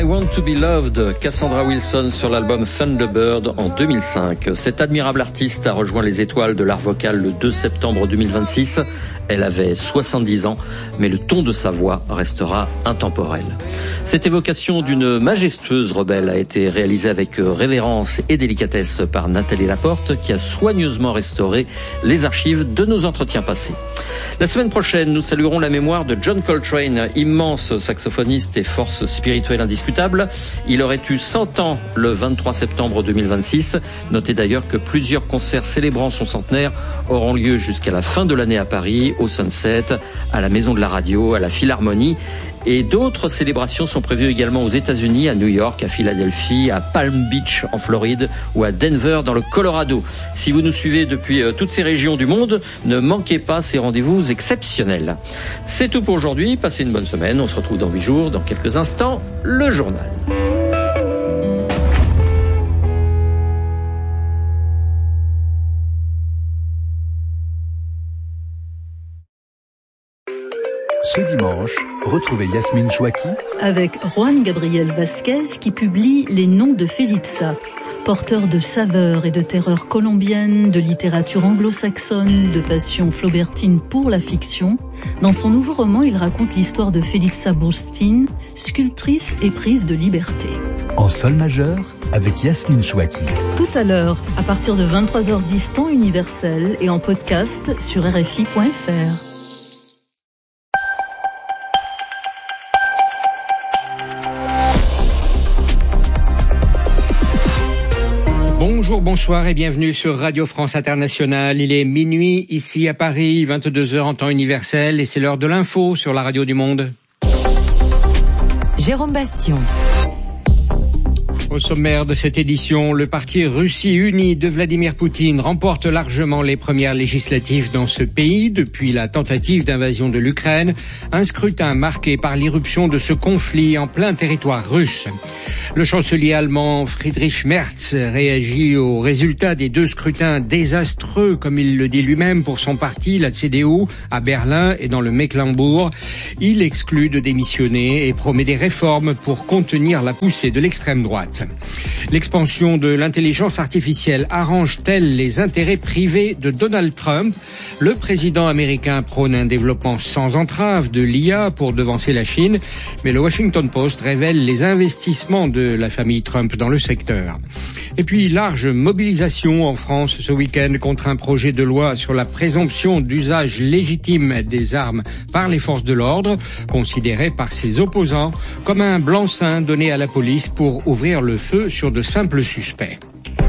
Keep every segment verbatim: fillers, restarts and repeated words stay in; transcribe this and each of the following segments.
Want to be Loved, Cassandra Wilson sur l'album Thunderbird en deux mille cinq. Cette admirable artiste a rejoint les étoiles de l'art vocal le deux septembre deux mille vingt-six. Elle avait soixante-dix ans, mais le ton de sa voix restera intemporel. Cette évocation d'une majestueuse rebelle a été réalisée avec révérence et délicatesse par Nathalie Laporte, qui a soigneusement restauré les archives de nos entretiens passés. La semaine prochaine, nous saluerons la mémoire de John Coltrane, immense saxophoniste et force spirituelle indiscutable. Il aurait eu cent ans le vingt-trois septembre deux mille vingt-six. Notez d'ailleurs que plusieurs concerts célébrant son centenaire auront lieu jusqu'à la fin de l'année à Paris, au Sunset, à la Maison de la Radio, à la Philharmonie. Et d'autres célébrations sont prévues également aux États-Unis, à New York, à Philadelphie, à Palm Beach en Floride ou à Denver dans le Colorado. Si vous nous suivez depuis euh, toutes ces régions du monde, ne manquez pas ces rendez-vous exceptionnels. C'est tout pour aujourd'hui. Passez une bonne semaine. On se retrouve dans huit jours. Dans quelques instants, le journal. Ce dimanche, retrouvez Yasmine Chouaki avec Juan Gabriel Vasquez qui publie Les Noms de Félitza, porteur de saveurs et de terreurs colombiennes, de littérature anglo-saxonne, de passion flaubertine pour la fiction. Dans son nouveau roman, il raconte l'histoire de Félitza Burstein, sculptrice éprise de liberté. En sol majeur, avec Yasmine Chouaki. Tout à l'heure, à partir de vingt-trois heures dix temps universel et en podcast sur R F I point F R. Bonjour, bonsoir et bienvenue sur Radio France Internationale. Il est minuit ici à Paris, vingt-deux heures en temps universel et c'est l'heure de l'info sur la radio du monde. Jérôme Bastion. Au sommaire de cette édition, le parti Russie Unie de Vladimir Poutine remporte largement les premières législatives dans ce pays depuis la tentative d'invasion de l'Ukraine, un scrutin marqué par l'irruption de ce conflit en plein territoire russe. Le chancelier allemand Friedrich Merz réagit aux résultats des deux scrutins désastreux, comme il le dit lui-même, pour son parti, la C D U, à Berlin et dans le Mecklembourg. Il exclut de démissionner et promet des réformes pour contenir la poussée de l'extrême droite. L'expansion de l'intelligence artificielle arrange-t-elle les intérêts privés de Donald Trump ? Le président américain prône un développement sans entrave de l'I A pour devancer la Chine, mais le Washington Post révèle les investissements de la famille Trump dans le secteur. Et puis, large mobilisation en France ce week-end contre un projet de loi sur la présomption d'usage légitime des armes par les forces de l'ordre, considéré par ses opposants comme un blanc-seing donné à la police pour ouvrir le feu sur de simples suspects.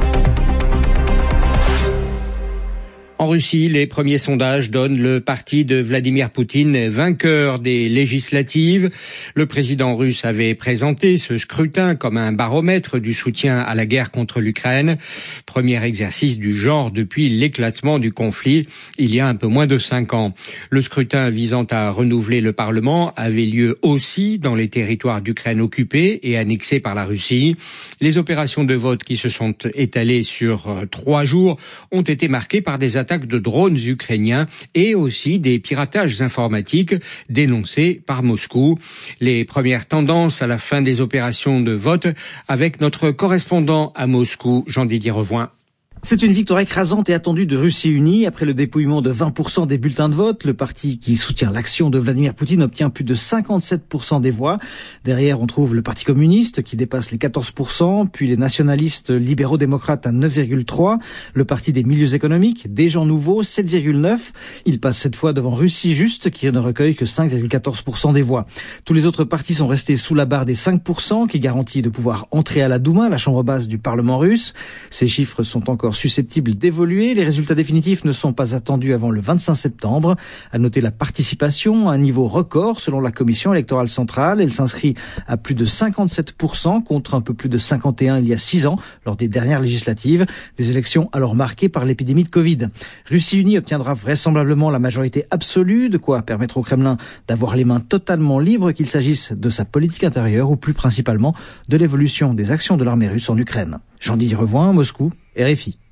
En Russie, les premiers sondages donnent le parti de Vladimir Poutine vainqueur des législatives. Le président russe avait présenté ce scrutin comme un baromètre du soutien à la guerre contre l'Ukraine. Premier exercice du genre depuis l'éclatement du conflit, il y a un peu moins de cinq ans. Le scrutin visant à renouveler le Parlement avait lieu aussi dans les territoires d'Ukraine occupés et annexés par la Russie. Les opérations de vote qui se sont étalées sur trois jours ont été marquées par des attaques de drones ukrainiens et aussi des piratages informatiques dénoncés par Moscou. Les premières tendances à la fin des opérations de vote avec notre correspondant à Moscou, Jean-Didier Revoin. C'est une victoire écrasante et attendue de Russie Unie. Après le dépouillement de vingt pour cent des bulletins de vote, le parti qui soutient l'action de Vladimir Poutine obtient plus de cinquante-sept pour cent des voix. Derrière, on trouve le Parti communiste qui dépasse les quatorze pour cent, puis les nationalistes libéraux-démocrates à neuf virgule trois, le Parti des milieux économiques, des gens nouveaux, sept virgule neuf. Il passe cette fois devant Russie Juste qui ne recueille que cinq virgule quatorze pour cent des voix. Tous les autres partis sont restés sous la barre des cinq pour cent qui garantit de pouvoir entrer à la Douma, la chambre basse du Parlement russe. Ces chiffres sont encore susceptibles d'évoluer. Les résultats définitifs ne sont pas attendus avant le vingt-cinq septembre. À noter la participation à un niveau record selon la Commission électorale centrale. Elle s'inscrit à plus de cinquante-sept pour cent contre un peu plus de cinquante et un il y a six ans lors des dernières législatives. Des élections alors marquées par l'épidémie de Covid. Russie Unie obtiendra vraisemblablement la majorité absolue, de quoi permettre au Kremlin d'avoir les mains totalement libres, qu'il s'agisse de sa politique intérieure ou plus principalement de l'évolution des actions de l'armée russe en Ukraine. Jean-Didier Revoin, Moscou, R F I.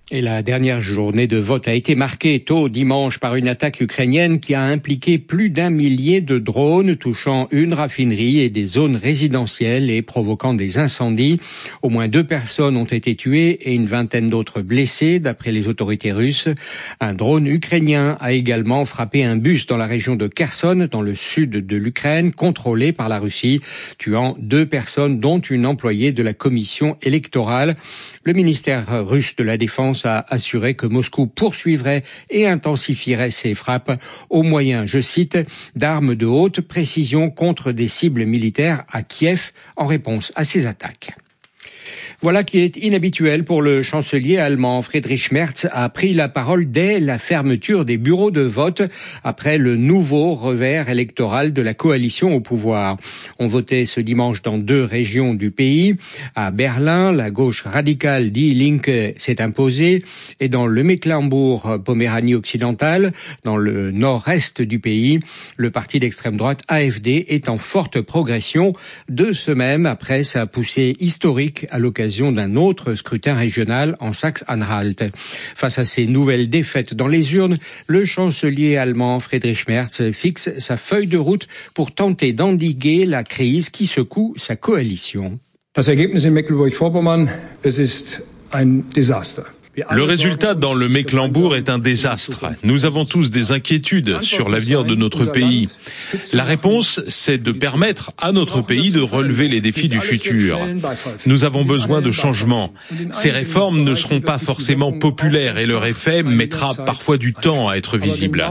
Et la dernière journée de vote a été marquée tôt dimanche par une attaque ukrainienne qui a impliqué plus d'un millier de drones touchant une raffinerie et des zones résidentielles et provoquant des incendies. Au moins deux personnes ont été tuées et une vingtaine d'autres blessées d'après les autorités russes. Un drone ukrainien a également frappé un bus dans la région de Kherson, dans le sud de l'Ukraine, contrôlé par la Russie, tuant deux personnes dont une employée de la commission électorale. Le ministère russe de la Défense a assuré que Moscou poursuivrait et intensifierait ses frappes au moyen, je cite, d'armes de haute précision contre des cibles militaires à Kiev en réponse à ces attaques. Voilà qui est inhabituel pour le chancelier allemand. Friedrich Merz a pris la parole dès la fermeture des bureaux de vote après le nouveau revers électoral de la coalition au pouvoir. On votait ce dimanche dans deux régions du pays. À Berlin, la gauche radicale Die Linke s'est imposée et dans le Mecklembourg-Poméranie occidentale, dans le nord-est du pays, le parti d'extrême droite A F D est en forte progression deux semaines après sa poussée historique à l'occasion d'un autre scrutin régional en Saxe-Anhalt. Face à ces nouvelles défaites dans les urnes, le chancelier allemand Friedrich Merz fixe sa feuille de route pour tenter d'endiguer la crise qui secoue sa coalition. Das Ergebnis in Mecklenburg-Vorpommern, es ist ein Desaster. Le résultat dans le Mecklembourg est un désastre. Nous avons tous des inquiétudes sur l'avenir de notre pays. La réponse, c'est de permettre à notre pays de relever les défis du futur. Nous avons besoin de changements. Ces réformes ne seront pas forcément populaires et leur effet mettra parfois du temps à être visible.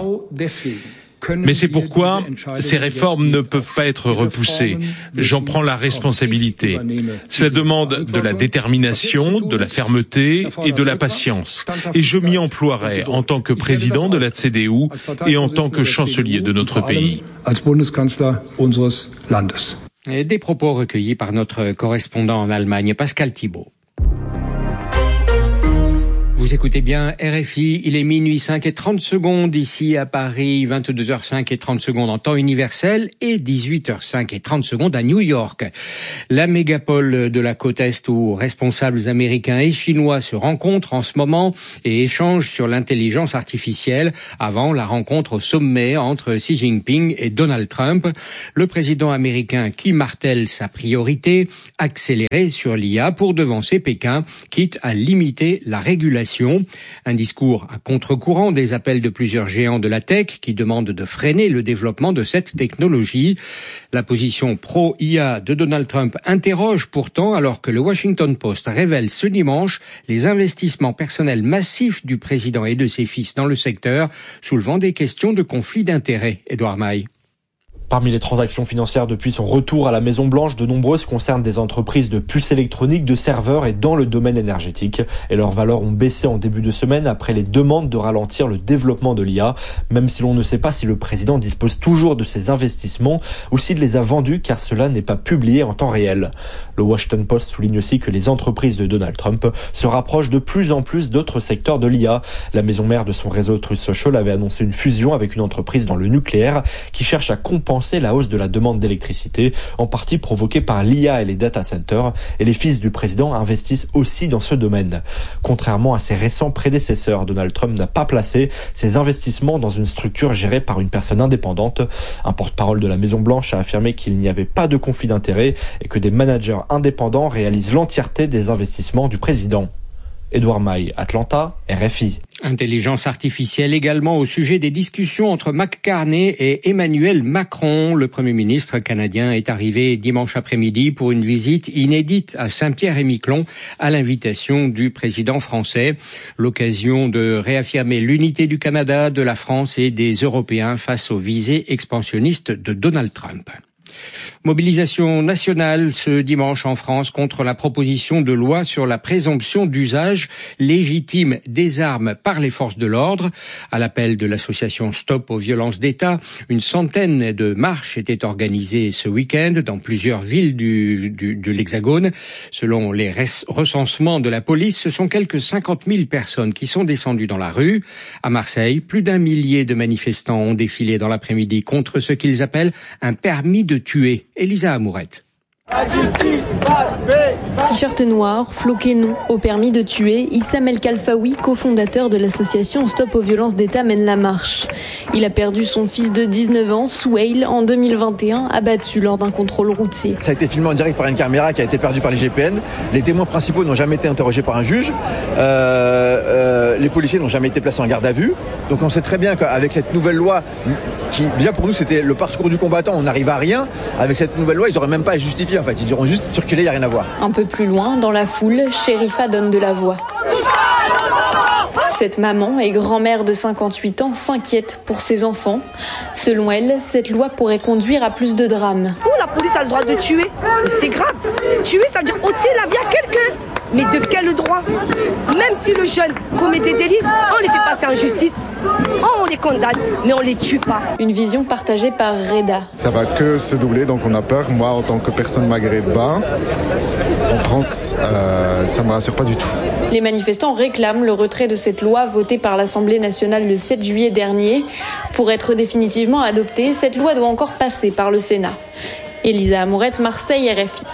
Mais c'est pourquoi ces réformes ne peuvent pas être repoussées. J'en prends la responsabilité. Cela demande de la détermination, de la fermeté et de la patience. Et je m'y emploierai en tant que président de la C D U et en tant que chancelier de notre pays. Et des propos recueillis par notre correspondant en Allemagne, Pascal Thibault. Vous écoutez bien R F I, il est minuit cinq et trente secondes ici à Paris, vingt-deux heures cinq et trente secondes en temps universel et dix-huit heures cinq et trente secondes à New York. La mégapole de la côte Est où responsables américains et chinois se rencontrent en ce moment et échangent sur l'intelligence artificielle avant la rencontre au sommet entre Xi Jinping et Donald Trump. Le président américain qui martèle sa priorité, accélérer sur l'I A pour devancer Pékin, quitte à limiter la régulation. Un discours à contre-courant des appels de plusieurs géants de la tech qui demandent de freiner le développement de cette technologie. La position pro-I A de Donald Trump interroge pourtant alors que le Washington Post révèle ce dimanche les investissements personnels massifs du président et de ses fils dans le secteur, soulevant des questions de conflit d'intérêts. Édouard Maille. Parmi les transactions financières depuis son retour à la Maison-Blanche, de nombreuses concernent des entreprises de puces électroniques, de serveurs et dans le domaine énergétique. Et leurs valeurs ont baissé en début de semaine après les demandes de ralentir le développement de l'I A, même si l'on ne sait pas si le président dispose toujours de ces investissements ou s'il les a vendus car cela n'est pas publié en temps réel. Le Washington Post souligne aussi que les entreprises de Donald Trump se rapprochent de plus en plus d'autres secteurs de l'I A. La maison mère de son réseau Truth Social avait annoncé une fusion avec une entreprise dans le nucléaire qui cherche à compenser la hausse de la demande d'électricité, en partie provoquée par l'I A et les data centers, et les fils du président investissent aussi dans ce domaine. Contrairement à ses récents prédécesseurs, Donald Trump n'a pas placé ses investissements dans une structure gérée par une personne indépendante. Un porte-parole de la Maison-Blanche a affirmé qu'il n'y avait pas de conflit d'intérêts et que des managers indépendants réalisent l'entièreté des investissements du président. Édouard Maille, Atlanta, R F I. Intelligence artificielle également au sujet des discussions entre Mark Carney et Emmanuel Macron. Le Premier ministre canadien est arrivé dimanche après-midi pour une visite inédite à Saint-Pierre-et-Miquelon à l'invitation du président français. L'occasion de réaffirmer l'unité du Canada, de la France et des Européens face aux visées expansionnistes de Donald Trump. Mobilisation nationale ce dimanche en France contre la proposition de loi sur la présomption d'usage légitime des armes par les forces de l'ordre. À l'appel de l'association Stop aux violences d'État, une centaine de marches étaient organisées ce week-end dans plusieurs villes du, du, de l'Hexagone. Selon les recensements de la police, ce sont quelques cinquante mille personnes qui sont descendues dans la rue. À Marseille, plus d'un millier de manifestants ont défilé dans l'après-midi contre ce qu'ils appellent un permis de tuer. Elisa Amourette. T-shirt noir, floqué non, au permis de tuer, Issam El Khalfaoui, cofondateur de l'association Stop aux violences d'État, mène la marche. Il a perdu son fils de dix-neuf ans, Souheil, en deux mille vingt et un, abattu lors d'un contrôle routier. Ça a été filmé en direct par une caméra qui a été perdue par les G P N. Les témoins principaux n'ont jamais été interrogés par un juge. Euh, euh, les policiers n'ont jamais été placés en garde à vue. Donc on sait très bien qu'avec cette nouvelle loi, qui déjà pour nous c'était le parcours du combattant, on n'arrive à rien. Avec cette nouvelle loi, ils n'auraient même pas à justifier en fait. Ils diront juste circuler, il n'y a rien à voir. Un peu plus loin, dans la foule, Sherifa donne de la voix. Cette maman et grand-mère de cinquante-huit ans s'inquiète pour ses enfants. Selon elle, cette loi pourrait conduire à plus de drames. Oh, la police a le droit de tuer. Mais c'est grave. Tuer, ça veut dire ôter la vie à quelqu'un. Mais de quel droit? Même si le jeune commet des délits, on les fait passer en justice. On les condamne, mais on les tue pas. Une vision partagée par Reda. Ça va que se doubler, donc on a peur. Moi, en tant que personne maghrébin, en France, euh, ça me rassure pas du tout. Les manifestants réclament le retrait de cette loi votée par l'Assemblée nationale le sept juillet dernier. Pour être définitivement adoptée, cette loi doit encore passer par le Sénat. Elisa Amourette, Marseille, R F I.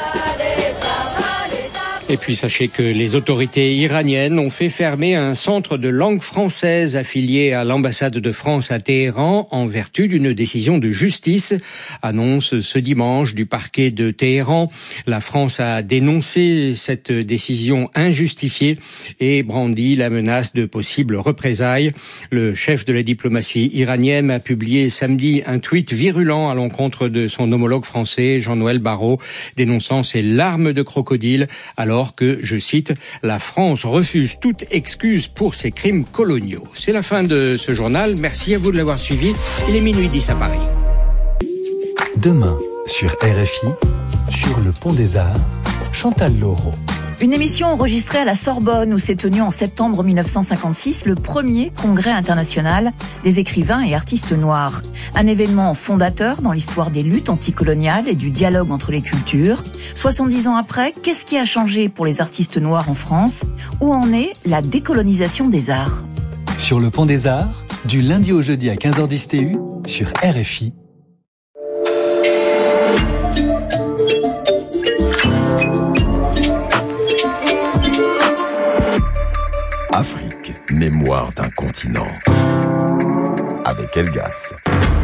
Et puis sachez que les autorités iraniennes ont fait fermer un centre de langue française affilié à l'ambassade de France à Téhéran en vertu d'une décision de justice, annonce ce dimanche du parquet de Téhéran. La France a dénoncé cette décision injustifiée et brandi la menace de possibles représailles. Le chef de la diplomatie iranienne a publié samedi un tweet virulent à l'encontre de son homologue français, Jean-Noël Barrot, dénonçant ses larmes de crocodile alors que, je cite, la France refuse toute excuse pour ses crimes coloniaux. C'est la fin de ce journal. Merci à vous de l'avoir suivi. Il est minuit dix à Paris. Demain, sur R F I, sur le Pont des Arts, Chantal Laureau. Une émission enregistrée à la Sorbonne où s'est tenu en septembre mille neuf cent cinquante-six le premier congrès international des écrivains et artistes noirs. Un événement fondateur dans l'histoire des luttes anticoloniales et du dialogue entre les cultures. soixante-dix ans après, qu'est-ce qui a changé pour les artistes noirs en France? Où en est la décolonisation des arts? Sur le Pont des Arts, du lundi au jeudi à quinze heures dix T U, sur R F I. Afrique, mémoire d'un continent. Avec Elgas.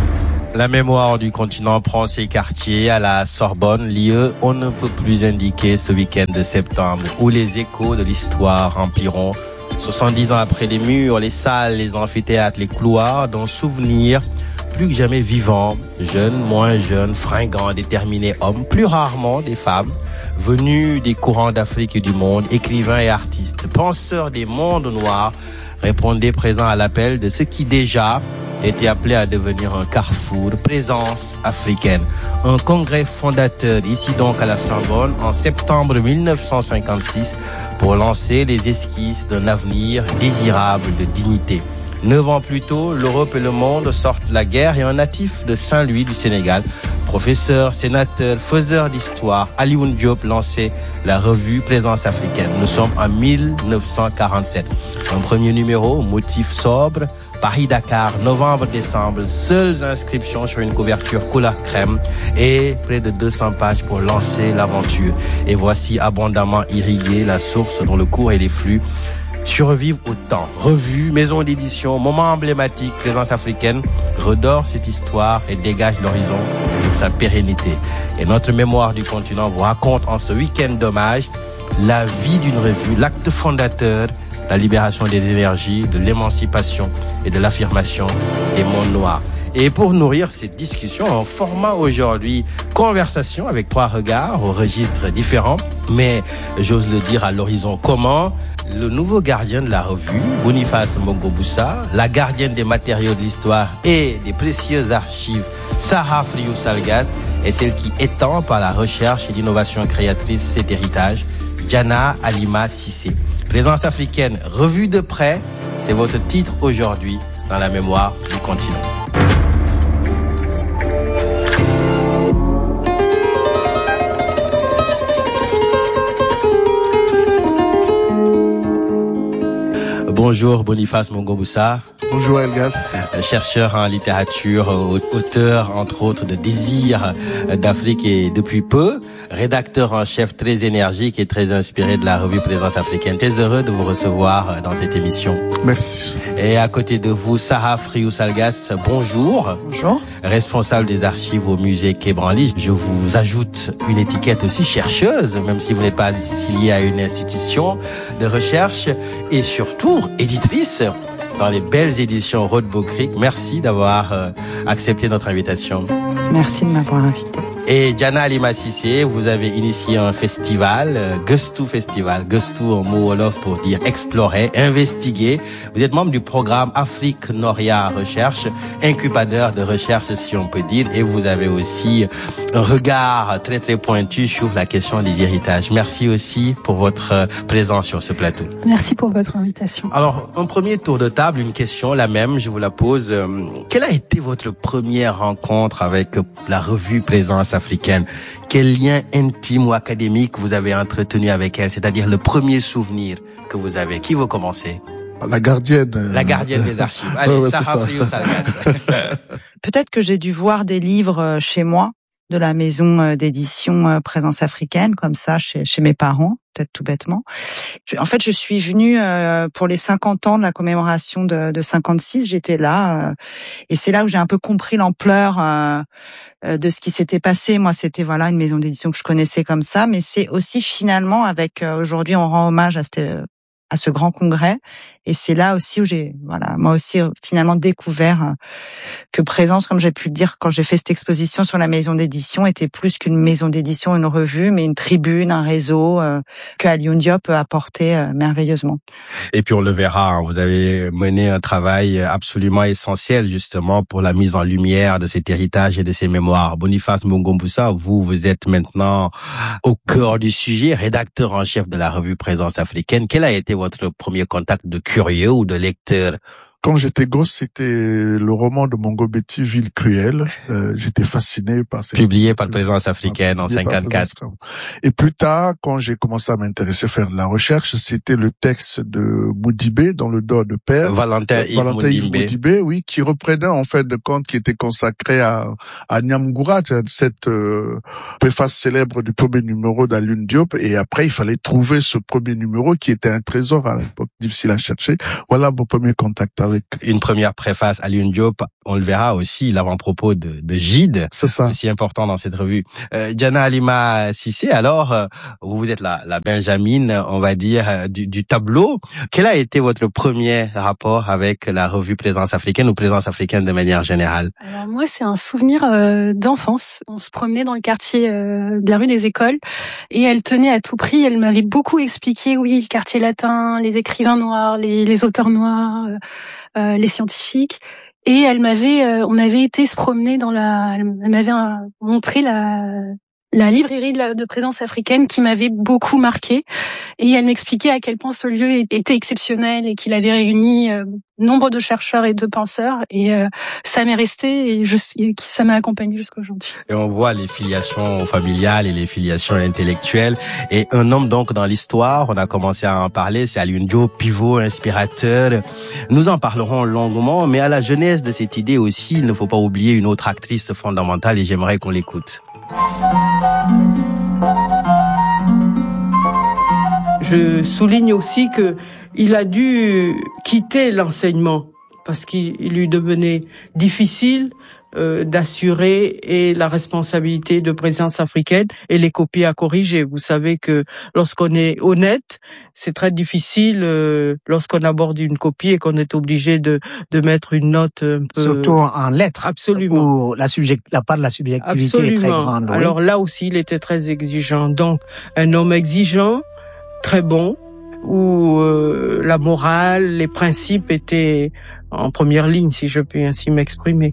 La mémoire du continent prend ses quartiers à la Sorbonne, lieu on ne peut plus indiquer ce week-end de septembre, où les échos de l'histoire rempliront, soixante-dix ans après les murs, les salles, les amphithéâtres, les couloirs, d'un souvenir plus que jamais vivant, jeunes, moins jeunes, fringants, déterminés hommes, plus rarement des femmes, venus des courants d'Afrique et du monde, écrivains et artistes, penseurs des mondes noirs, répondaient présents à l'appel de ce qui déjà était appelé à devenir un carrefour, présence africaine. Un congrès fondateur ici donc à la Sorbonne en septembre mille neuf cent cinquante-six pour lancer les esquisses d'un avenir désirable de dignité. Neuf ans plus tôt, l'Europe et le monde sortent de la guerre et un natif de Saint-Louis du Sénégal, professeur, sénateur, faiseur d'histoire, Alioune Diop lançait la revue Présence africaine. Nous sommes en mille neuf cent quarante-sept. Un premier numéro, motif sobre, Paris-Dakar, novembre-décembre, seules inscriptions sur une couverture couleur crème et près de deux cents pages pour lancer l'aventure. Et voici abondamment irriguée la source dont le cours et les flux survivent au temps. Revue, maison d'édition, moment emblématique, Présence africaine, redore cette histoire et dégage l'horizon de sa pérennité. Et notre mémoire du continent vous raconte en ce week-end d'hommage la vie d'une revue, l'acte fondateur, la libération des énergies, de l'émancipation et de l'affirmation des mondes noirs. Et pour nourrir cette discussion en format aujourd'hui conversation avec trois regards aux registres différents, mais j'ose le dire à l'horizon commun, le nouveau gardien de la revue, Boniface Mongoboussa, la gardienne des matériaux de l'histoire et des précieuses archives, Sarah Friou-Salgaz, et celle qui étend par la recherche et l'innovation créatrice cet héritage, Diana Alima Sissé. Présence africaine, revue de près, c'est votre titre aujourd'hui dans la mémoire du continent. Bonjour Boniface Mongoboussa. Bonjour Elgas. Chercheur en littérature, auteur entre autres de Désir d'Afrique et Depuis peu, rédacteur en chef très énergique et très inspiré de la revue Présence africaine. Très heureux de vous recevoir dans cette émission. Merci. Et à côté de vous, Sarah Friou-Salgas, bonjour. Bonjour. Responsable des archives au musée Quai Branly. Je vous ajoute une étiquette aussi chercheuse, même si vous n'êtes pas affilié à une institution de recherche, et surtout éditrice dans les belles éditions Rothbo Creek. Merci d'avoir euh, accepté notre invitation. Merci de m'avoir invité. Et Diana Halima Cissé, vous avez initié un festival, euh, Gustu Festival. Gustu en mot wolof pour dire explorer, investiguer. Vous êtes membre du programme Afrique Noria Recherche, incubateur de recherche si on peut dire, et vous avez aussi un regard très très pointu sur la question des héritages. Merci aussi pour votre présence sur ce plateau. Merci pour votre invitation. Alors, un premier tour de table, une question, la même, je vous la pose. Quelle a été votre première rencontre avec la revue Présence africaine? Quel lien intime ou académique vous avez entretenu avec elle? C'est-à-dire le premier souvenir que vous avez. Qui veut commencer? La gardienne. La gardienne des archives. Allez, ouais, ouais, Sarah Friou-Salgas. Peut-être que j'ai dû voir des livres chez moi, de la maison d'édition Présence africaine, comme ça, chez, chez mes parents, peut-être tout bêtement. Je, en fait, je suis venue euh, pour les cinquante ans de la commémoration de, de cinquante-six, j'étais là, euh, et c'est là où j'ai un peu compris l'ampleur euh, de ce qui s'était passé. Moi, c'était voilà une maison d'édition que je connaissais comme ça, mais c'est aussi finalement avec, euh, aujourd'hui, on rend hommage à cette... à ce grand congrès, et c'est là aussi où j'ai voilà moi aussi finalement découvert que Présence, comme j'ai pu le dire quand j'ai fait cette exposition sur la maison d'édition, était plus qu'une maison d'édition, une revue, mais une tribune, un réseau euh, que Alioune Diop peut apporter euh, merveilleusement. Et puis on le verra, hein, vous avez mené un travail absolument essentiel justement pour la mise en lumière de cet héritage et de ces mémoires. Boniface Mungombusa, vous vous êtes maintenant au cœur du sujet, rédacteur en chef de la revue Présence africaine. Quel a été votre premier contact de curieux ou de lecteur? Quand j'étais gosse, c'était le roman de Mongo Betty, Ville cruelle. Euh, j'étais fasciné par ces... Publié par Présence africaine en cinquante-quatre. Et plus tard, quand j'ai commencé à m'intéresser à faire de la recherche, c'était le texte de Moudibé, dans le dos de père. Valentin Yves Valentin Yves Moudibé. Moudibé, oui, qui reprenait en fait de contes qui étaient consacrés à, à Nyamgoura, cette euh, préface célèbre du premier numéro d'Alioune Diop. Et après, il fallait trouver ce premier numéro qui était un trésor à l'époque, difficile à chercher. Voilà mon premier contact avec. Une première préface à Alioune Diop, on le verra aussi, l'avant-propos de, de Gide, c'est ça, aussi important dans cette revue. Euh, Diana Halima Cissé, alors, euh, vous êtes la, la Benjamine, on va dire, euh, du, du tableau. Quel a été votre premier rapport avec la revue Présence africaine ou Présence africaine de manière générale? Alors moi, c'est un souvenir euh, d'enfance. On se promenait dans le quartier euh, de la rue des Écoles et elle tenait à tout prix. Elle m'avait beaucoup expliqué, oui, le quartier latin, les écrivains noirs, les, les auteurs noirs, euh, euh, les scientifiques. Et elle m'avait, euh, on avait été se promener dans la, elle m'avait euh, montré la, la librairie de, la, de Présence africaine qui m'avait beaucoup marqué. Et elle m'expliquait à quel point ce lieu était exceptionnel et qu'il avait réuni euh, nombre de chercheurs et de penseurs. Et euh, ça m'est resté et, je, et ça m'a accompagné jusqu'à aujourd'hui. Et on voit les filiations familiales et les filiations intellectuelles. Et un homme donc dans l'histoire, on a commencé à en parler, c'est Alioune Diop, pivot, inspirateur. Nous en parlerons longuement, mais à la genèse de cette idée aussi, il ne faut pas oublier une autre actrice fondamentale et j'aimerais qu'on l'écoute. Je souligne aussi que il a dû quitter l'enseignement parce qu'il lui devenait difficile euh, d'assurer et la responsabilité de Présence africaine et les copies à corriger. Vous savez que lorsqu'on est honnête, c'est très difficile euh, lorsqu'on aborde une copie et qu'on est obligé de de mettre une note un peu... Surtout en lettres. Absolument. Où la, subject... la part de la subjectivité Absolument. est très grande. Oui. Alors là aussi, il était très exigeant. Donc, un homme exigeant, très bon, où euh, la morale, les principes étaient en première ligne, si je puis ainsi m'exprimer.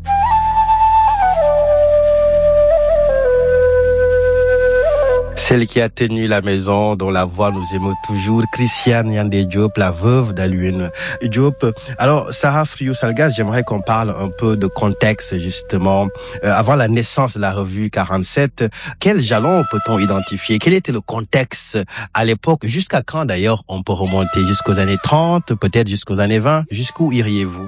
Celle qui a tenu la maison, dont la voix nous émeut toujours, Christiane Yandé Diop, la veuve d'Alioune Diop. Alors, Sarah Friou-Salgas, j'aimerais qu'on parle un peu de contexte, justement. Euh, avant la naissance de la revue quarante-sept, quel jalon peut-on identifier? Quel était le contexte à l'époque? Jusqu'à quand, d'ailleurs, on peut remonter? Jusqu'aux années trente, peut-être jusqu'aux années vingt? Jusqu'où iriez-vous?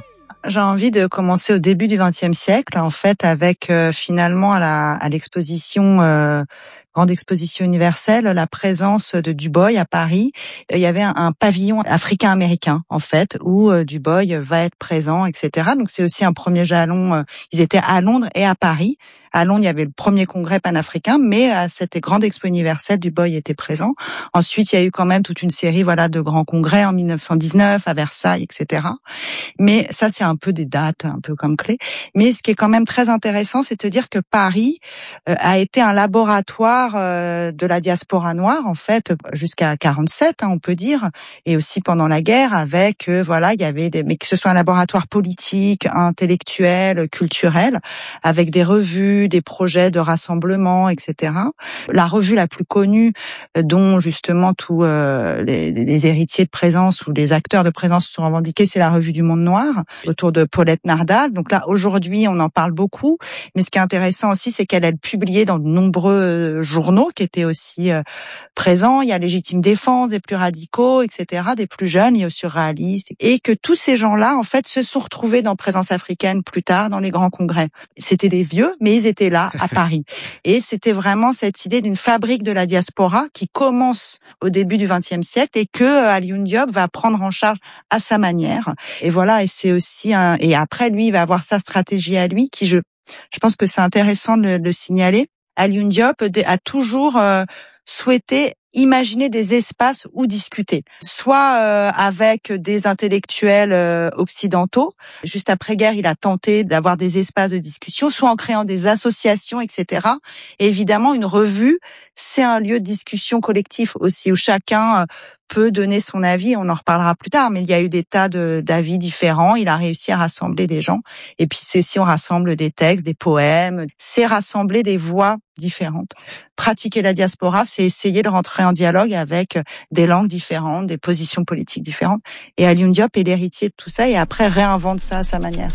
J'ai envie de commencer au début du vingtième siècle, en fait, avec euh, finalement à, la, à l'exposition, euh, grande exposition universelle, la présence de Du Bois à Paris. Il y avait un, un pavillon africain-américain, en fait, où euh, Du Bois va être présent, et cetera. Donc c'est aussi un premier jalon. Euh, ils étaient à Londres et à Paris. À Londres, il y avait le premier congrès panafricain, mais à cette grande expo universelle, Du Bois était présent. Ensuite, il y a eu quand même toute une série, voilà, de grands congrès en mille neuf cent dix-neuf à Versailles, et cetera. Mais ça, c'est un peu des dates, un peu comme clé. Mais ce qui est quand même très intéressant, c'est de dire que Paris euh, a été un laboratoire euh, de la diaspora noire, en fait, jusqu'à quarante-sept, hein, on peut dire, et aussi pendant la guerre, avec, euh, voilà, il y avait des, mais que ce soit un laboratoire politique, intellectuel, culturel, avec des revues, des projets de rassemblement, et cetera. La revue la plus connue, dont justement tous euh, les, les héritiers de présence ou les acteurs de présence sont revendiqués, c'est la revue du Monde Noir, autour de Paulette Nardal. Donc là, aujourd'hui, on en parle beaucoup, mais ce qui est intéressant aussi, c'est qu'elle a publié dans de nombreux journaux qui étaient aussi euh, présents. Il y a Légitime Défense, des plus radicaux, et cetera, des plus jeunes, il y a surréalistes, et que tous ces gens-là, en fait, se sont retrouvés dans Présence africaine plus tard, dans les grands congrès. C'était des vieux, mais ils étaient là, à Paris. Et c'était vraiment cette idée d'une fabrique de la diaspora qui commence au début du vingtième siècle et que euh, Alioune Diop va prendre en charge à sa manière. Et voilà, et c'est aussi un, et après lui, il va avoir sa stratégie à lui qui, je, je pense que c'est intéressant de le, de le signaler. Alioune Diop a toujours euh, souhaité imaginer des espaces où discuter, soit euh, avec des intellectuels euh, occidentaux. Juste après-guerre, il a tenté d'avoir des espaces de discussion, soit en créant des associations, et cetera. Et évidemment, une revue, c'est un lieu de discussion collectif aussi, où chacun euh, peut donner son avis. On en reparlera plus tard, mais il y a eu des tas de, d'avis différents. Il a réussi à rassembler des gens. Et puis, c'est aussi, on rassemble des textes, des poèmes. C'est rassembler des voix différentes. Pratiquer la diaspora, c'est essayer de rentrer en dialogue avec des langues différentes, des positions politiques différentes. Et Alioune Diop est l'héritier de tout ça et après réinvente ça à sa manière.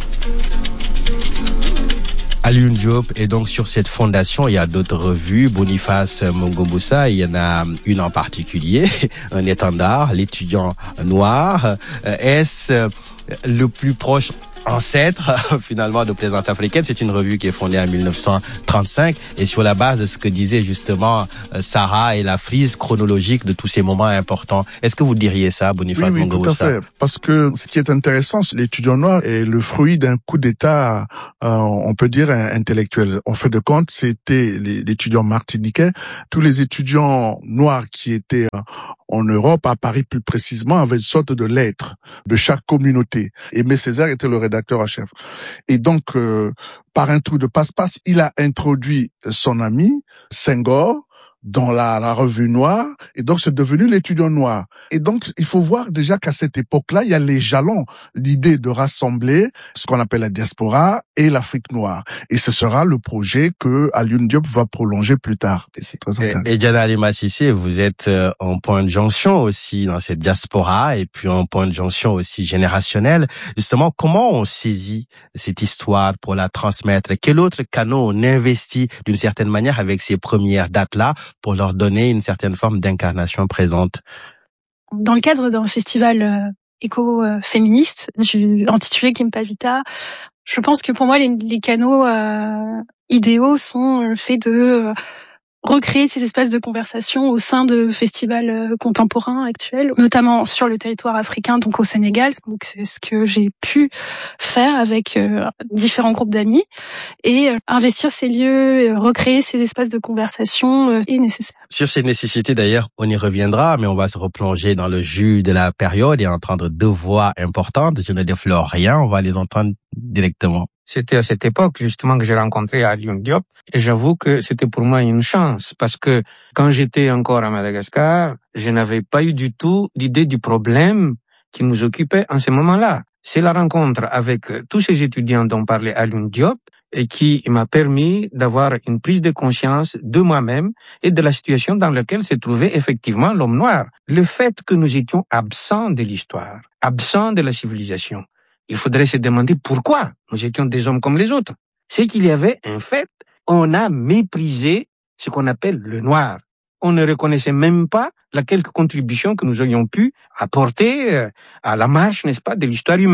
Alioune Diop, et donc sur cette fondation, il y a d'autres revues, Boniface Mungombusa, il y en a une en particulier, un étendard, l'étudiant noir. Est-ce le plus proche ancêtre finalement de Présence africaine? C'est une revue qui est fondée en mille neuf cent trente-cinq et sur la base de ce que disait justement Sarah et la frise chronologique de tous ces moments importants. Est-ce que vous diriez ça, Boniface Oui, oui, tout à fait. Parce que ce qui est intéressant, c'est l'étudiant noir est le fruit d'un coup d'État, euh, on peut dire intellectuel. En fait de compte, c'était l'étudiant martiniquais. Tous les étudiants noirs qui étaient en Europe, à Paris plus précisément, avaient une sorte de lettre de chaque communauté. Aimé Césaire était le rédacteur en chef. Et donc, euh, par un trou de passe-passe, il a introduit son ami Senghor dans la, la revue noire, et donc c'est devenu l'étudiant noir. Et donc, il faut voir déjà qu'à cette époque-là, il y a les jalons, l'idée de rassembler ce qu'on appelle la diaspora et l'Afrique noire. Et ce sera le projet que Alioune Diop va prolonger plus tard. Et c'est très intéressant. Et, et Diana Alima Cissé, vous êtes euh, en point de jonction aussi dans cette diaspora, et puis en point de jonction aussi générationnel. Justement, comment on saisit cette histoire pour la transmettre? Quel autre canot on investit d'une certaine manière avec ces premières dates-là pour leur donner une certaine forme d'incarnation présente? Dans le cadre d'un festival euh, éco-féministe du, intitulé Kimpa Vita, je pense que pour moi, les, les canaux euh, idéaux sont le fait de euh, recréer ces espaces de conversation au sein de festivals euh, contemporains actuels, notamment sur le territoire africain, donc au Sénégal. Donc c'est ce que j'ai pu faire avec euh, différents groupes d'amis, et euh, investir ces lieux, euh, recréer ces espaces de conversation euh, est nécessaire. Sur ces nécessités d'ailleurs, on y reviendra, mais on va se replonger dans le jus de la période et entendre deux voix importantes. Je ne déflore rien, on va les entendre directement. C'était à cette époque, justement, que j'ai rencontré Alioune Diop. Et j'avoue que c'était pour moi une chance. Parce que quand j'étais encore à Madagascar, je n'avais pas eu du tout l'idée du problème qui nous occupait en ce moment-là. C'est la rencontre avec tous ces étudiants dont parlait Alioune Diop et qui m'a permis d'avoir une prise de conscience de moi-même et de la situation dans laquelle se trouvait effectivement l'homme noir. Le fait que nous étions absents de l'histoire, absents de la civilisation, il faudrait se demander pourquoi nous étions des hommes comme les autres. C'est qu'il y avait un fait, on a méprisé ce qu'on appelle le noir. On ne reconnaissait même pas la quelque contribution que nous aurions pu apporter à la marche, n'est-ce pas, de l'histoire humaine.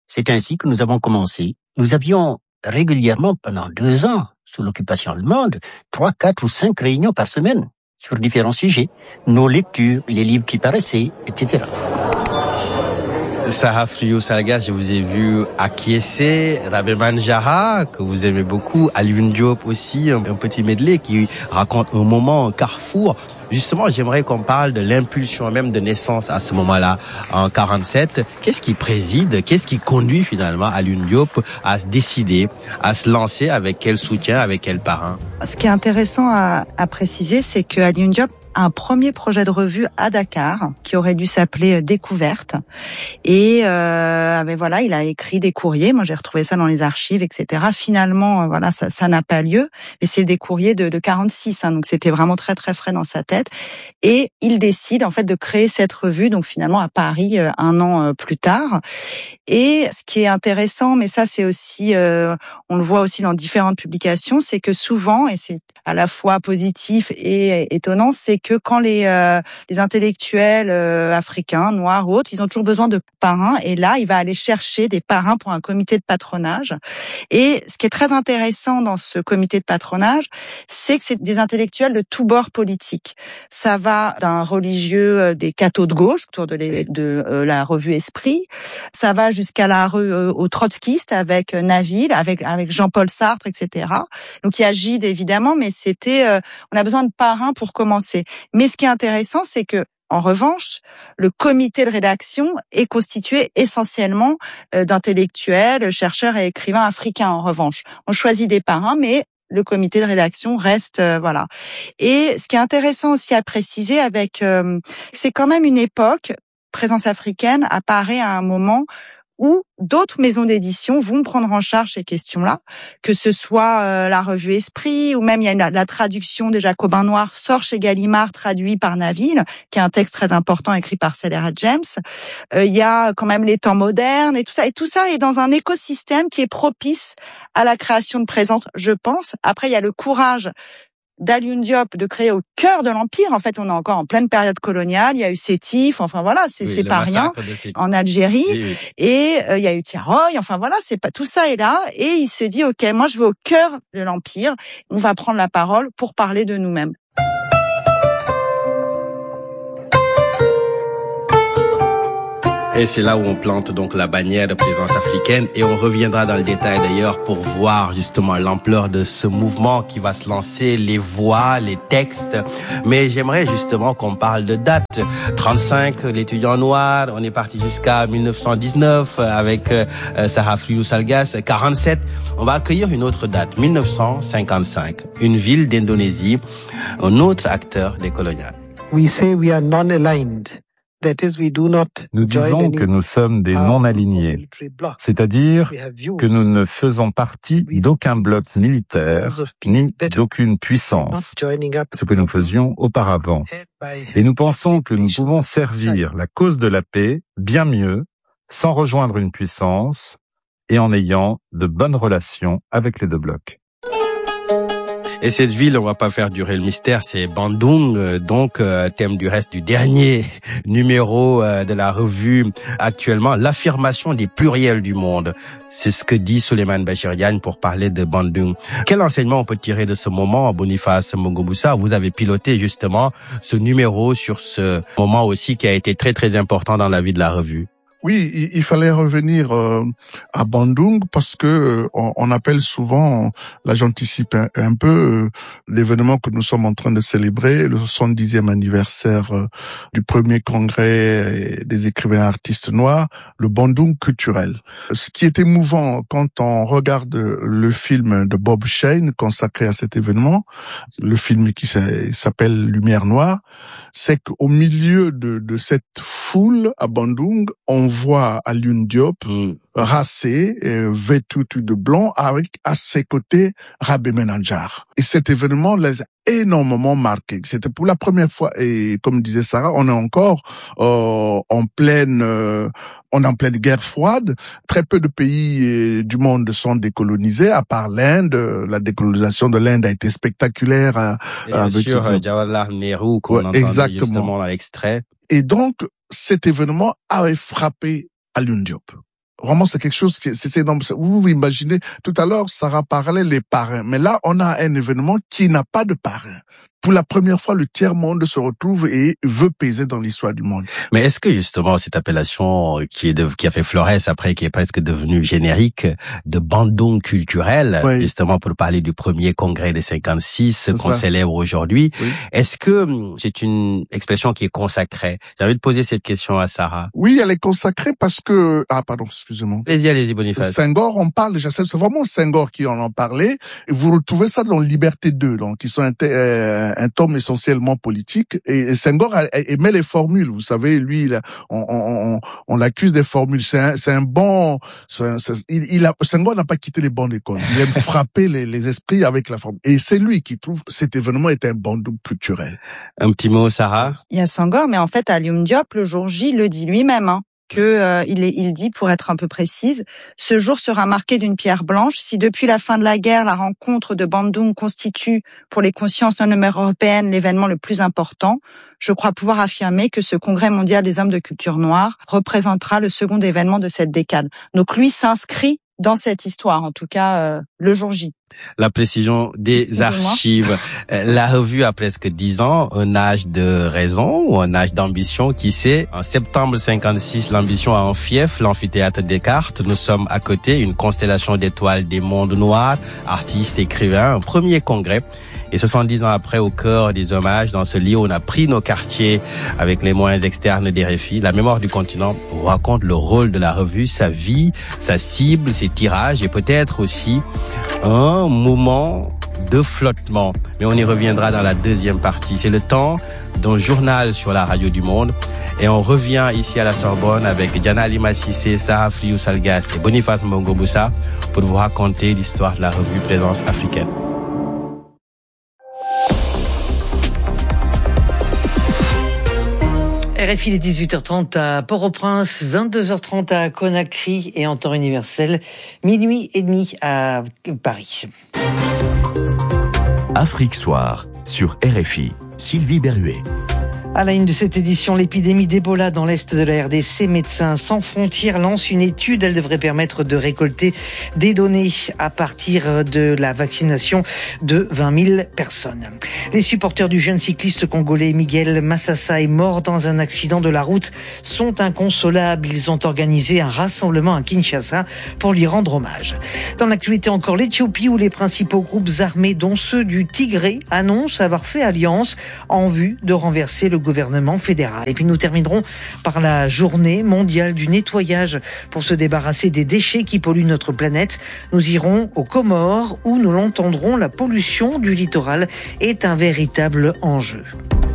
C'est ainsi que nous avons commencé. Nous avions régulièrement, pendant deux ans, sous l'occupation allemande, trois, quatre ou cinq réunions par semaine sur différents sujets, nos lectures, les livres qui paraissaient, et cetera. Sahar Friou Salgas, je vous ai vu acquiescer, Rabé Manjara, que vous aimez beaucoup, Alioune Diop aussi, un, un petit medley qui raconte un moment, un carrefour. Justement, j'aimerais qu'on parle de l'impulsion même de naissance à ce moment-là, en quarante-sept. Qu'est-ce qui préside, qu'est-ce qui conduit finalement Alioune Diop à se décider, à se lancer, avec quel soutien, avec quel parrain? Ce qui est intéressant à, à préciser, c'est que Alioune Diop un premier projet de revue à Dakar qui aurait dû s'appeler Découverte. Et euh, ben voilà, il a écrit des courriers. Moi, j'ai retrouvé ça dans les archives, et cetera. Finalement, voilà, ça, ça n'a pas lieu. Mais c'est des courriers de, de quarante-six, hein, donc c'était vraiment très très frais dans sa tête. Et il décide en fait de créer cette revue, donc finalement à Paris un an plus tard. Et ce qui est intéressant, mais ça c'est aussi, euh, on le voit aussi dans différentes publications, c'est que souvent, et c'est à la fois positif et étonnant, c'est que quand les euh, les intellectuels euh, africains, noirs ou autres, ils ont toujours besoin de parrains, et là, il va aller chercher des parrains pour un comité de patronage. Et ce qui est très intéressant dans ce comité de patronage, c'est que c'est des intellectuels de tous bords politiques. Ça va d'un religieux euh, des cathos de gauche autour de, les, de euh, la revue Esprit, ça va jusqu'à la rue euh, aux trotskistes avec euh, Naville, avec avec Jean-Paul Sartre, et cetera. Donc il y a Gide évidemment, mais c'était euh, on a besoin de parrains pour commencer. Mais ce qui est intéressant, c'est que, en revanche, le comité de rédaction est constitué essentiellement euh, d'intellectuels, chercheurs et écrivains africains. En revanche, on choisit des parrains, mais le comité de rédaction reste, euh, voilà. Et ce qui est intéressant aussi à préciser, avec, euh, c'est quand même une époque. Présence africaine apparaît à un moment où d'autres maisons d'édition vont prendre en charge ces questions-là, que ce soit euh, la revue Esprit, ou même il y a la, la traduction des Jacobins noirs sort chez Gallimard, traduit par Naville, qui est un texte très important écrit par Celera James. Euh, il y a quand même les temps modernes et tout ça, et tout ça est dans un écosystème qui est propice à la création de Présence, je pense. Après, il y a le courage d'Alioune Diop de créer au cœur de l'Empire. En fait, on est encore en pleine période coloniale. Il y a eu Sétif, enfin voilà, c'est, oui, c'est pas rien. En Algérie. Oui, oui. Et euh, il y a eu Tiaroy, enfin voilà, c'est pas, tout ça est là. Et il se dit, ok, moi je vais au cœur de l'Empire. On va prendre la parole pour parler de nous-mêmes. Et c'est là où on plante donc la bannière de Présence africaine, et on reviendra dans le détail d'ailleurs pour voir justement l'ampleur de ce mouvement qui va se lancer, les voix, les textes. Mais j'aimerais justement qu'on parle de date. trente-cinq, l'étudiant noir, on est parti jusqu'à mille neuf cent dix-neuf avec euh, Sahar Friou Salgas. quarante-sept, on va accueillir une autre date, mille neuf cent cinquante-cinq, une ville d'Indonésie, un autre acteur décolonial. We say we are non-aligned. Nous disons que nous sommes des non-alignés, c'est-à-dire que nous ne faisons partie d'aucun bloc militaire ni d'aucune puissance, ce que nous faisions auparavant. Et nous pensons que nous pouvons servir la cause de la paix bien mieux sans rejoindre une puissance et en ayant de bonnes relations avec les deux blocs. Et cette ville, on va pas faire durer le mystère, c'est Bandung, donc euh, thème du reste du dernier numéro euh, de la revue actuellement, l'affirmation des pluriels du monde. C'est ce que dit Souleymane Bachirian pour parler de Bandung. Quel enseignement on peut tirer de ce moment, Boniface Mungubisa? Vous avez piloté justement ce numéro sur ce moment aussi qui a été très très important dans la vie de la revue. Oui, il fallait revenir euh, à Bandung parce que euh, on, on appelle souvent, là j'anticipe un, un peu, euh, l'événement que nous sommes en train de célébrer, le soixante-dixième anniversaire euh, du premier congrès des écrivains artistes noirs, le Bandung culturel. Ce qui est émouvant quand on regarde le film de Bob Shane consacré à cet événement, le film qui s'appelle Lumière Noire, c'est qu'au milieu de, de cette foule à Bandung, on voit Alioune Diop mmh. racé, euh, vêtu de blanc, avec à ses côtés Rabé Manjara. Et cet événement les a énormément marqués. C'était pour la première fois, et comme disait Sarah, on est encore euh, en pleine, euh, on est en pleine guerre froide. Très peu de pays euh, du monde sont décolonisés, à part l'Inde. La décolonisation de l'Inde a été spectaculaire. Euh, et bien avec sûr, ce... Jawaharlal Nehru, qu'on ouais, entend justement dans l'extrait. Et donc, cet événement avait frappé Alioune Diop. Vraiment, c'est quelque chose qui, c'est énorme. Vous vous imaginez, tout à l'heure, Sarah parlait les parrains. Mais là, on a un événement qui n'a pas de parrain. Pour la première fois, le tiers-monde se retrouve et veut peser dans l'histoire du monde. Mais est-ce que justement cette appellation qui est de, qui a fait florès après, qui est presque devenue générique, de Bandung culturel, oui. justement pour parler du premier congrès des cinquante-six qu'on ça. célèbre aujourd'hui, oui. est-ce que c'est une expression qui est consacrée? J'ai envie de poser cette question à Sarah. Oui, elle est consacrée parce que... Ah, pardon, excusez-moi. Allez-y, allez-y, Boniface. Senghor, on parle déjà, c'est vraiment Senghor qui en a parlé. Vous retrouvez ça dans Liberté deux, donc, qui sont inter... euh, un tome essentiellement politique, et Senghor aimait les formules. Vous savez, lui, il a, on, on, on l'accuse des formules. C'est un, c'est un bon. C'est un, c'est, il, il a, Senghor n'a pas quitté les bancs d'école. Il aime frapper les, les esprits avec la formule. Et c'est lui qui trouve cet événement est un Bandung culturel. Un petit mot, Sarah. Il y a Senghor, mais en fait, Alioune Diop, le jour J, le dit lui-même. Hein. que euh, il, est, il dit, pour être un peu précise, ce jour sera marqué d'une pierre blanche. Si depuis la fin de la guerre, la rencontre de Bandung constitue pour les consciences non européennes l'événement le plus important, je crois pouvoir affirmer que ce congrès mondial des hommes de culture noire représentera le second événement de cette décade. Donc lui s'inscrit dans cette histoire, en tout cas euh, le jour J. La précision des archives. La revue a presque dix ans, un âge de raison ou un âge d'ambition, qui sait. En septembre cinquante-six, l'ambition a un fief, l'amphithéâtre Descartes. Nous sommes à côté, une constellation d'étoiles des mondes noirs, artistes, écrivains, un premier congrès. Et soixante-dix ans après, au cœur des hommages, dans ce lieu, on a pris nos quartiers avec les moyens externes des R F I. La mémoire du continent raconte le rôle de la revue, sa vie, sa cible, ses tirages et peut-être aussi un moment de flottement. Mais on y reviendra dans la deuxième partie. C'est le temps d'un journal sur la radio du monde. Et on revient ici à la Sorbonne avec Diana Alima Cissé, Sarah Friou Salgas et Boniface Mbongo-Moussa pour vous raconter l'histoire de la revue Présence africaine. R F I, il est dix-huit heures trente à Port-au-Prince, vingt-deux heures trente à Conakry et en temps universel, minuit et demi à Paris. Afrique Soir sur R F I. Sylvie Berruet. À la une de cette édition, l'épidémie d'Ebola dans l'est de la R D C. Médecins sans frontières lance une étude. Elle devrait permettre de récolter des données à partir de la vaccination de vingt mille personnes. Les supporters du jeune cycliste congolais Miguel Massassa est mort dans un accident de la route sont inconsolables. Ils ont organisé un rassemblement à Kinshasa pour lui rendre hommage. Dans l'actualité encore, l'Éthiopie, où les principaux groupes armés, dont ceux du Tigré, annoncent avoir fait alliance en vue de renverser le gouvernement fédéral. Et puis nous terminerons par la journée mondiale du nettoyage pour se débarrasser des déchets qui polluent notre planète. Nous irons aux Comores où nous l'entendrons, la pollution du littoral est un véritable enjeu.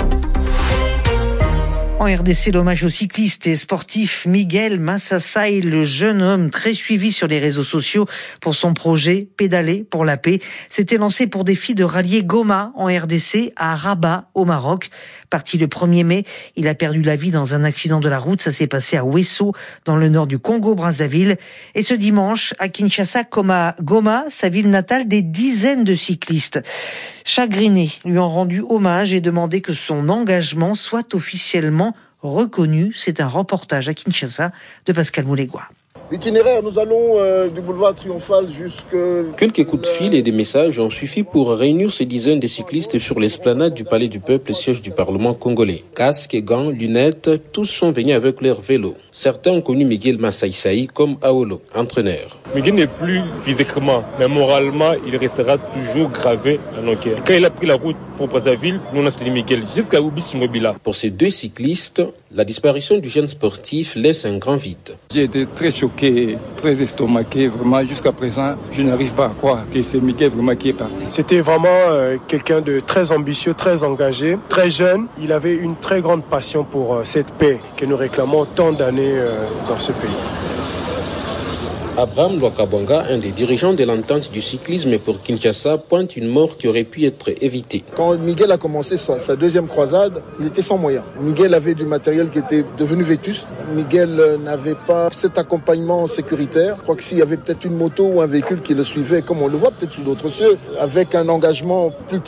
En R D C, l'hommage au cycliste et sportif Miguel Massassa est le jeune homme très suivi sur les réseaux sociaux pour son projet Pédaler pour la paix. S'était lancé pour défi de rallier Goma en R D C à Rabat au Maroc. Parti le premier mai, il a perdu la vie dans un accident de la route. Ça s'est passé à Ouesso, dans le nord du Congo-Brazzaville. Et ce dimanche, à Kinshasa comme à Goma, sa ville natale, des dizaines de cyclistes chagrinés lui ont rendu hommage et demandé que son engagement soit officiellement reconnu. C'est un reportage à Kinshasa de Pascal Moulegua. L'itinéraire, nous allons euh, du boulevard Triomphal jusque... Quelques coups de fil et des messages ont suffi pour réunir ces dizaines de cyclistes sur l'esplanade du Palais du Peuple, siège du Parlement congolais. Casques, gants, lunettes, tous sont venus avec leur vélo. Certains ont connu Miguel Massaïsaï comme Aolo, entraîneur. Miguel n'est plus physiquement, mais moralement, il restera toujours gravé dans nos cœurs. Quand il a pris la route pour Brazzaville, nous on a soutenu Miguel, jusqu'à Oubis Mobila. Pour ces deux cyclistes, la disparition du jeune sportif laisse un grand vide. J'ai été très choqué, très estomaqué, vraiment jusqu'à présent, je n'arrive pas à croire que c'est Miguel vraiment qui est parti. C'était vraiment euh, quelqu'un de très ambitieux, très engagé, très jeune. Il avait une très grande passion pour euh, cette paix que nous réclamons tant d'années euh, dans ce pays. Abraham Lwakabonga, un des dirigeants de l'entente du cyclisme pour Kinshasa, pointe une mort qui aurait pu être évitée. Quand Miguel a commencé sa, sa deuxième croisade, il était sans moyens. Miguel avait du matériel qui était devenu vétuste. Miguel n'avait pas cet accompagnement sécuritaire. Je crois que s'il y avait peut-être une moto ou un véhicule qui le suivait, comme on le voit peut-être sous d'autres cieux, avec un engagement plus proche,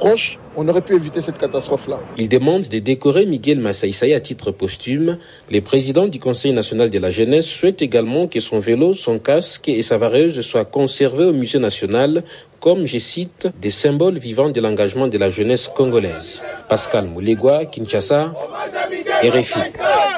on aurait pu éviter cette catastrophe-là. Il demande de décorer Miguel Massa Issa à titre posthume. Le président du Conseil national de la jeunesse souhaite également que son vélo, son casque et sa vareuse soient conservés au musée national comme, je cite, des symboles vivants de l'engagement de la jeunesse congolaise. Pascal Moulegua, Kinshasa, R F I.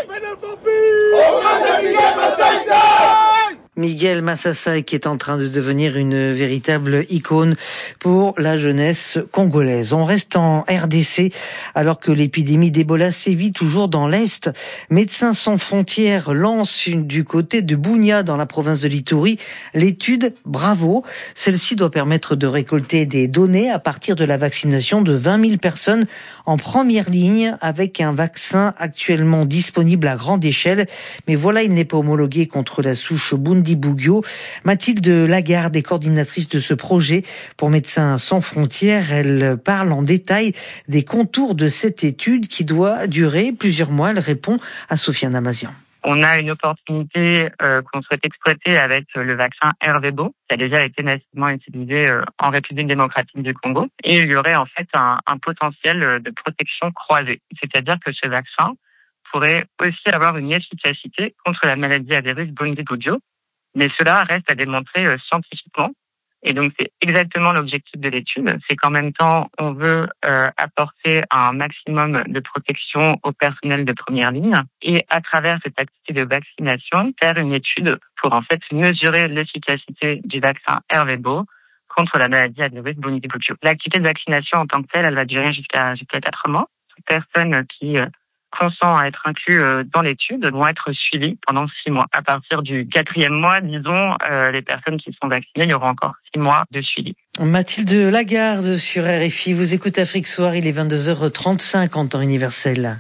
Miguel Massa Issa qui est en train de devenir une véritable icône pour la jeunesse congolaise. On reste en R D C alors que l'épidémie d'Ebola sévit toujours dans l'Est. Médecins sans frontières lance une, du côté de Bunia dans la province de l'Ituri l'étude Bravo. Celle-ci doit permettre de récolter des données à partir de la vaccination de vingt mille personnes en première ligne avec un vaccin actuellement disponible à grande échelle. Mais voilà, il n'est pas homologué contre la souche Bundibugyo. Mathilde Lagarde est coordinatrice de ce projet pour Médecins sans frontières. Elle parle en détail des contours de cette étude qui doit durer plusieurs mois. Elle répond à Sofiane Amazian. On a une opportunité euh, qu'on souhaite exploiter avec euh, le vaccin Ervebo, qui a déjà été massivement utilisé euh, en République démocratique du Congo. Et il y aurait en fait un, un potentiel euh, de protection croisée. C'est-à-dire que ce vaccin pourrait aussi avoir une efficacité contre la maladie à virus Bundibugyo. Mais cela reste à démontrer euh, scientifiquement. Et donc, c'est exactement l'objectif de l'étude. C'est qu'en même temps, on veut euh, apporter un maximum de protection au personnel de première ligne et à travers cette activité de vaccination, faire une étude pour en fait mesurer l'efficacité du vaccin Ervebo contre la maladie à virus Bundibugyo. L'activité de vaccination en tant que telle, elle va durer jusqu'à jusqu'à quatre mois. Toute personne qui euh, consent à être inclus dans l'étude vont être suivis pendant six mois. À partir du quatrième mois, disons, euh, les personnes qui sont vaccinées, il y aura encore six mois de suivi. Mathilde Lagarde sur R F I. Vous écoutez Afrique Soir, il est vingt-deux heures trente-cinq en temps universel.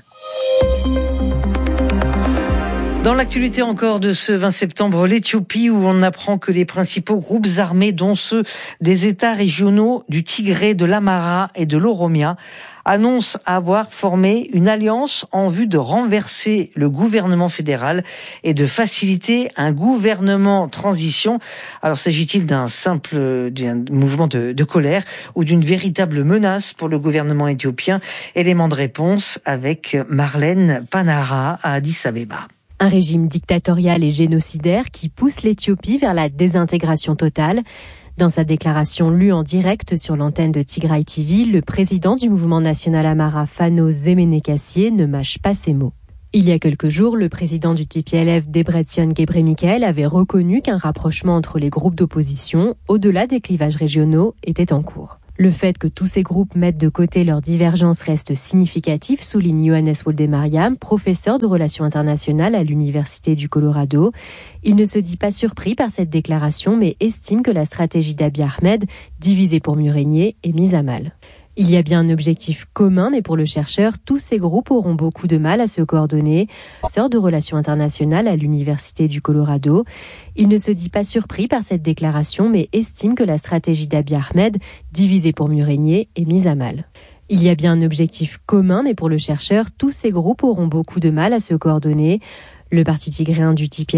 Dans l'actualité encore de ce vingt septembre, l'Éthiopie où on apprend que les principaux groupes armés, dont ceux des États régionaux du Tigré, de l'Amhara et de l'Oromia, annoncent avoir formé une alliance en vue de renverser le gouvernement fédéral et de faciliter un gouvernement transition. Alors s'agit-il d'un simple d'un mouvement de, de colère ou d'une véritable menace pour le gouvernement éthiopien? Élément de réponse avec Marlène Panara à Addis Abeba. Un régime dictatorial et génocidaire qui pousse l'Éthiopie vers la désintégration totale. Dans sa déclaration lue en direct sur l'antenne de Tigray T V, le président du mouvement national Amhara, Fano Zemene-Kassye, ne mâche pas ses mots. Il y a quelques jours, le président du T P L F, Debretsion Gebremichael, avait reconnu qu'un rapprochement entre les groupes d'opposition, au-delà des clivages régionaux, était en cours. Le fait que tous ces groupes mettent de côté leurs divergences reste significatif, souligne Johannes Woldemariam, professeur de relations internationales à l'Université du Colorado. Il ne se dit pas surpris par cette déclaration, mais estime que la stratégie d'Abiy Ahmed, diviser pour mieux régner, est mise à mal. Il y a bien un objectif commun, mais pour le chercheur, tous ces groupes auront beaucoup de mal à se coordonner. Professeur de relations internationales à l'Université du Colorado, il ne se dit pas surpris par cette déclaration, mais estime que la stratégie d'Abiy Ahmed, diviser pour mieux régner, est mise à mal. Il y a bien un objectif commun, mais pour le chercheur, tous ces groupes auront beaucoup de mal à se coordonner. Le parti tigréen du T P